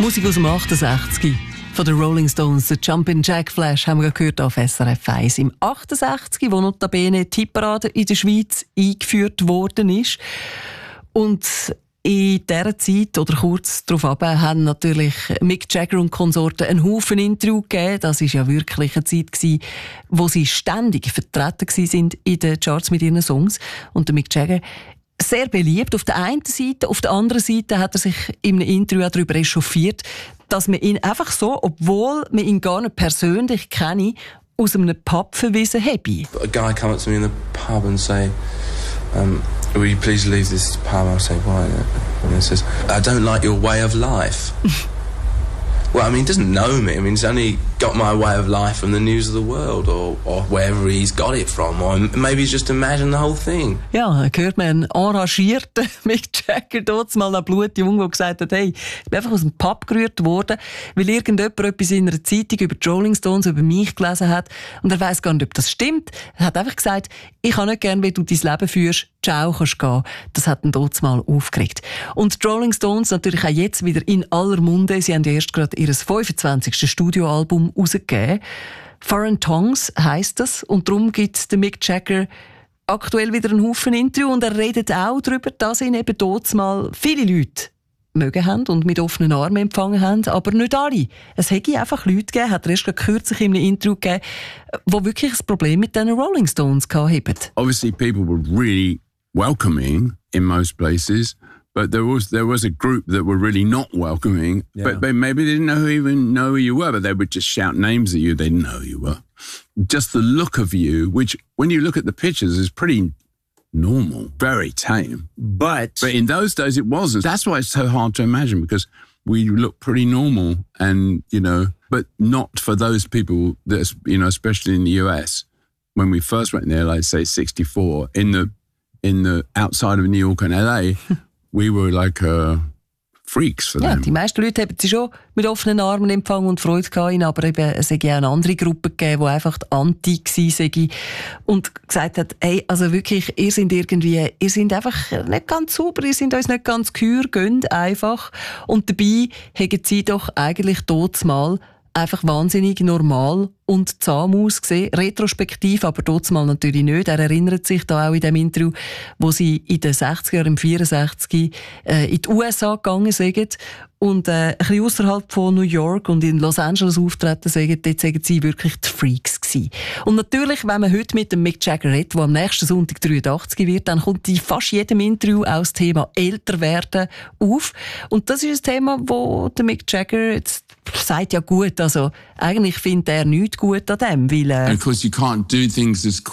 Musik aus dem 68 von den Rolling Stones, der Jumpin' Jack Flash, haben wir gehört auf SRF 1 im 68, wo notabene die Hitparade in der Schweiz eingeführt worden ist. Und in dieser Zeit, oder kurz darauf ab, haben natürlich Mick Jagger und Konsorten einen Haufen Interview gegeben. Das war ja wirklich eine Zeit, wo sie ständig vertreten waren in den Charts mit ihren Songs. Und der Mick Jagger sehr beliebt auf der einen Seite, auf der anderen Seite hat er sich in einem Interview auch darüber echauffiert, dass man ihn einfach so, obwohl man ihn gar nicht persönlich kenne, aus einem Pub verwiesen habe. A guy come up to me in the pub and say, will you please leave this pub? I'll say, why? And he says, I don't like your way of life. Well, I mean, he doesn't know me. I mean, he's only got my way of life from the news of the world or wherever he's got it from. Or maybe he's just imagined the whole thing. Ja, hört man einen enragierten Mick Jagger dort mal einen blutjungen, der gesagt hat, hey, ich bin einfach aus dem Pub gerührt worden, weil irgendjemand etwas in einer Zeitung über die Rolling Stones, über mich gelesen hat. Und er weiss gar nicht, ob das stimmt. Er hat einfach gesagt, ich kann nicht gern, wie du dein Leben führst. Ciao, kannst gehen. Das hat ihn dort mal aufgeregt. Und die Rolling Stones natürlich auch jetzt wieder in aller Munde. Sie haben ja erst gerade ihr 25. Studioalbum rausgegeben. Foreign Tongues heisst das. Und darum gibt der Mick Jagger aktuell wieder einen Haufen Interview. Und er redet auch darüber, dass ihn eben dort mal viele Leute mögen haben und mit offenen Armen empfangen haben, aber nicht alle. Es hätte einfach Leute gegeben, hat er erst kürzlich in einem Interview gegeben, die wirklich ein Problem mit den Rolling Stones hatten. Obviously people were really welcoming in most places, but there was a group that were really not welcoming. Yeah. But maybe they didn't even know who you were, but they would just shout names at you. They didn't know who you were. Just the look of you, which when you look at the pictures is pretty normal, very tame. But in those days it wasn't. That's why it's so hard to imagine, because we look pretty normal and, but not for those people that, especially in the US. When we first went there, like say 64, in the outside of New York and LA, we were like freaks for them. Ja, die meisten Leute haben sie schon mit offenen Armen empfangen und Freude gehabt, aber eben, es hätte auch eine andere Gruppe gegeben, die einfach anti war und gesagt hat, hey, also wirklich, ihr seid einfach nicht ganz sauber, ihr seid uns nicht ganz gehör, geht einfach. Und dabei haben sie doch eigentlich dort mal einfach wahnsinnig normal und zahm ausgesehen. Retrospektiv, aber dort mal natürlich nicht. Er erinnert sich da auch in dem Interview, wo sie in den 60er Jahren, im 64 in die USA gegangen sind und ein bisschen ausserhalb von New York und in Los Angeles auftreten sind. Dort sind sie wirklich die Freaks gewesen. Und natürlich, wenn man heute mit dem Mick Jagger redet, der am nächsten Sonntag 83 wird, dann kommt in fast jedem Interview auch das Thema älter werden auf. Und das ist ein Thema, wo der Mick Jagger jetzt sagt, ja gut, also eigentlich findet er nichts gut an dem, weil Because you can't do things as